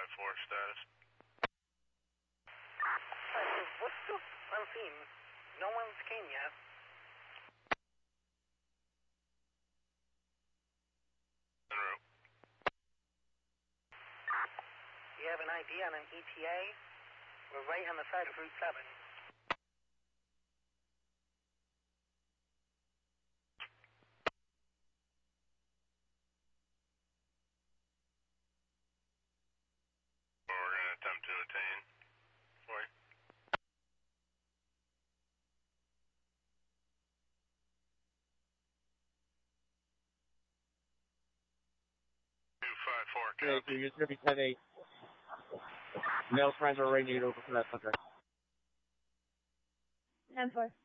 254 status. What's still unseen? No one's came yet. En route. You have an ID on an ETA? We're right on the side of Route 7. Well, we're going to attempt to attain for you. Okay, so you're going to be 10-8. Male friends are ready to get over for that subject. 10-4.